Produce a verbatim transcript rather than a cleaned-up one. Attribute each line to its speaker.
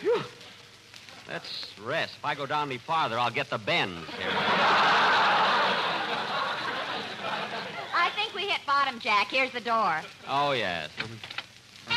Speaker 1: Phew. Let's rest. If I go down any farther, I'll get the bends here.
Speaker 2: I think we hit bottom, Jack. Here's the door.
Speaker 1: Oh, yes.